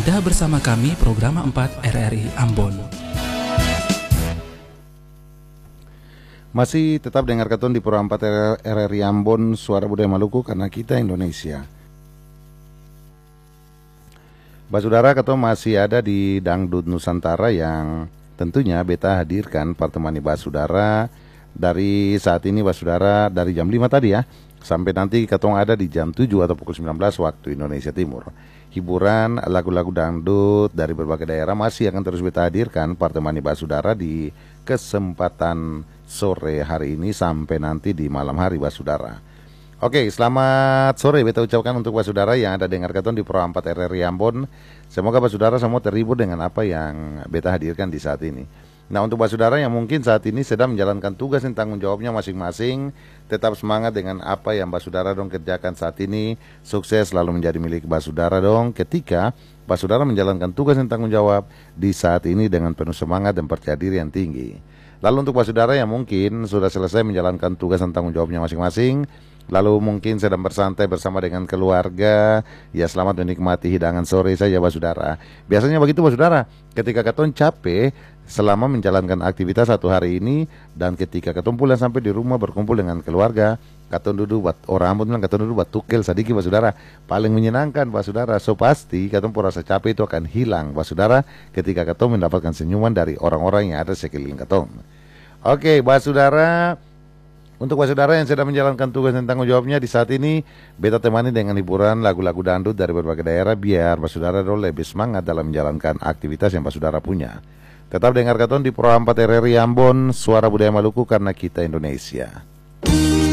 Anda bersama kami program 4 RRI Ambon. Masih tetap dengar keton di program 4 RRI Ambon, Suara Budaya Maluku karena kita Indonesia. Basudara, keton masih ada di Dangdut Nusantara yang tentunya beta hadirkan pertemani basudara dari saat ini basudara dari jam 5 tadi ya, sampai nanti ketong ada di jam 7 atau pukul 19 waktu Indonesia Timur. Hiburan lagu-lagu dangdut dari berbagai daerah masih akan terus beta hadirkan pertemani basudara di kesempatan sore hari ini sampai nanti di malam hari basudara. Oke, selamat sore beta ucapkan untuk basudara yang ada dengar keton di Pro 4 RRI Ambon. Semoga basudara semua terhibur dengan apa yang beta hadirkan di saat ini. Nah, untuk basudara yang mungkin saat ini sedang menjalankan tugas dan tanggung jawabnya masing-masing, tetap semangat dengan apa yang basudara dong kerjakan saat ini. Sukses selalu menjadi milik basudara dong ketika basudara menjalankan tugas dan tanggung jawab di saat ini dengan penuh semangat dan percaya diri yang tinggi. Lalu untuk basudara yang mungkin sudah selesai menjalankan tugas dan tanggung jawabnya masing-masing, lalu mungkin sedang bersantai bersama dengan keluarga, ya selamat menikmati hidangan sore saja basudara. Biasanya begitu basudara, ketika keton capek selama menjalankan aktivitas satu hari ini, dan ketika keton pulang sampai di rumah berkumpul dengan keluarga, keton duduk buat orang Ambon bilang keton duduk buat tukel sedikit basudara, paling menyenangkan basudara. So pasti keton pun rasa capek itu akan hilang basudara ketika keton mendapatkan senyuman dari orang-orang yang ada sekeliling keton. Oke basudara, untuk basudara yang sedang menjalankan tugas dan tanggung jawabnya di saat ini, beta temani dengan hiburan lagu-lagu dangdut dari berbagai daerah biar basudara lebih semangat dalam menjalankan aktivitas yang basudara punya. Tetap dengar keton di Pro 4 RRI Ambon, Suara Budaya Maluku karena kita Indonesia.